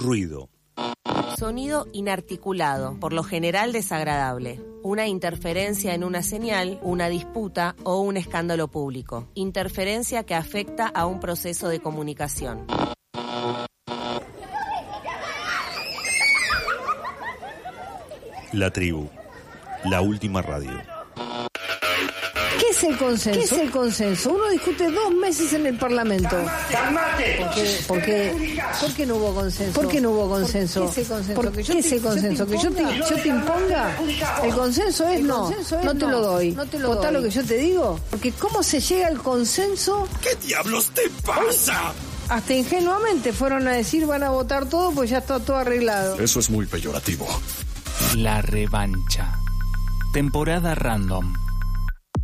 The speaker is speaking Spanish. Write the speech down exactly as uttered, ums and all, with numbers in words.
Ruido. Sonido inarticulado, por lo general desagradable. Una interferencia en una señal, una disputa o un escándalo público. Interferencia que afecta a un proceso de comunicación. La tribu. La última radio. ¿Qué es el consenso? ¿Qué es el consenso? Uno discute dos meses en el Parlamento. ¡Calmate! ¿Por qué, por qué, ¿Por qué no hubo consenso? ¿Por qué no hubo consenso? ¿Por qué ese consenso? ¿Por qué ese consenso? ¿Que yo te, yo te imponga? El consenso es no, no te lo doy. No te lo ¿Votá lo que yo te digo? Porque ¿cómo se llega al consenso? ¿Qué diablos te pasa? Hasta ingenuamente fueron a decir van a votar todo, pues ya está todo arreglado. Eso es muy peyorativo. La revancha. Temporada random.